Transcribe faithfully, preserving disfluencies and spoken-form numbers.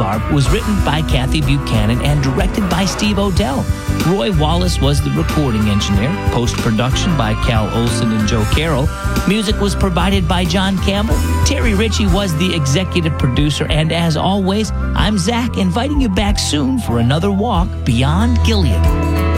Rhubarb was written by Kathy Buchanan and directed by Steve Odell. Roy Wallace was the recording engineer. Post-production by Cal Olson and Joe Carroll. Music was provided by John Campbell. Terry Ritchie was the executive producer. And as always, I'm Zach, inviting you back soon for another walk beyond Gilead.